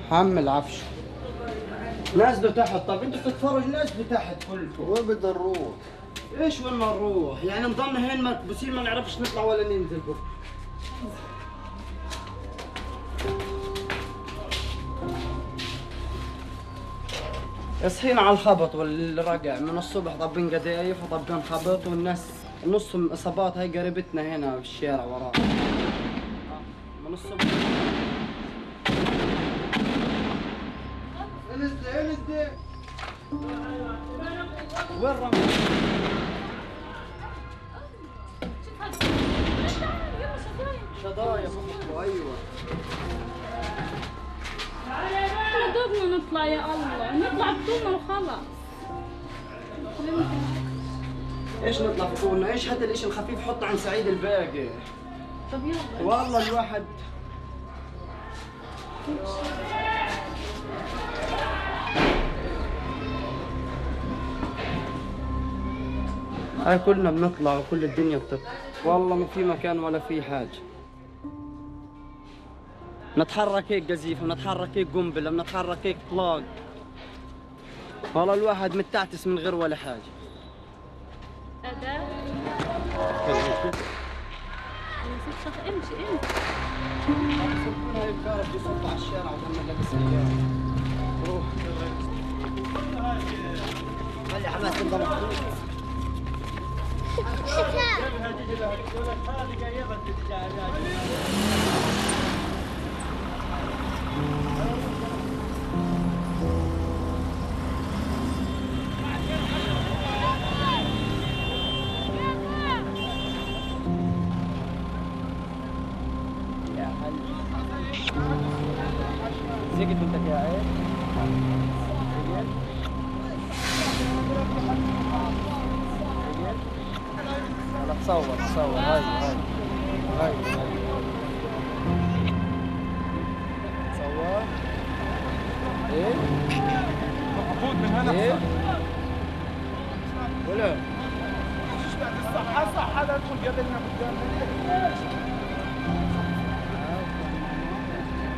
حمل عفش. نازلوا تحت. طب انتوا بتتفرجوا نازلوا تحت كلكم. وين بدنا نروح؟ ايش وين ما نروح؟ يعني نضلنا هين مكبوسين ما نعرفش نطلع ولا ننزل بكره. صحينا على الخبط والرقع من الصبح طابين قدايف وطابين خبط والناس نصهم اصابات. هاي قريبتنا هنا في الشارع ورانا من الصبح. انزل وين رمي؟ شظايا فوق. ايوه دوبنا نطلع يا الله، نطلع بطولنا وخلاص. ايش نطلع بطولنا؟ ايش هذا الاشي الخفيف حط عن سعيد الباقي. طب يلا والله الواحد هاي كلنا بنطلع وكل الدنيا بتطلع. والله ما في مكان ولا في حاجة. نتحرك هيك قذيفة، نتحرك هيك قنبلة، نتحرك هيك طلاق. والله الواحد متعتس من غير ولا حاجة. أداة امشي هاي الكهرب بيصب على الشارع وهم لابس اياه. روح خلي حماس تنضرب. سكت انت يا عيل. يلا تصور هاي تصور. ايه المفروض من هنا ايه ولا صح هذا ادخل قبلنا قدام.